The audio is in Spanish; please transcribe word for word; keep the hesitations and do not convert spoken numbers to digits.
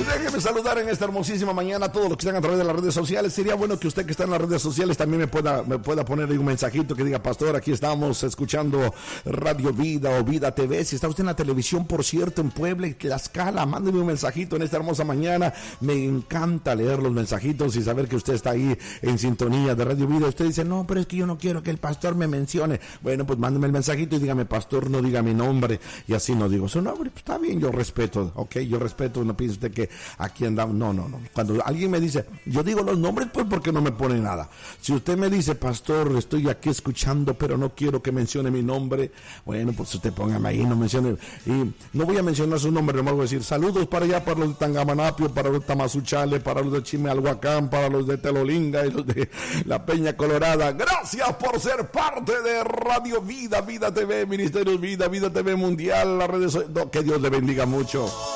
Déjeme saludar en esta hermosísima mañana a todos los que están a través de las redes sociales. Sería bueno que usted que está en las redes sociales también me pueda, me pueda poner ahí un mensajito que diga: pastor, aquí estamos escuchando Radio Vida o Vida T V. Si está usted en la televisión, por cierto, en Puebla y Tlaxcala, mándeme un mensajito en esta hermosa mañana. Me encanta leer los mensajitos y saber que usted está ahí en sintonía de Radio Vida. Usted dice: no, pero es que yo no quiero que el pastor me mencione. Bueno, pues mándeme el mensajito y dígame: pastor, no diga mi nombre. Y así no digo su nombre. Pues está bien, yo respeto, ok, yo respeto. No piense usted que aquí andamos. No, no, no. Cuando alguien me dice, yo digo los nombres, pues porque no me pone nada. Si usted me dice: pastor, estoy aquí escuchando, pero no quiero que mencione mi nombre, bueno, pues usted póngame ahí, no mencione. Y no voy a mencionar su nombre, nomás voy a decir: saludos para allá, para los de Tangamanapio, para los de Tamazuchale, para los de Chimalhuacán, para los de Telolinga y los de la Peña Colorada. Gracias por ser parte de Radio Vida, Vida T V, Ministerios Vida, Vida T V Mundial, las redes sociales. Que Dios le bendiga mucho.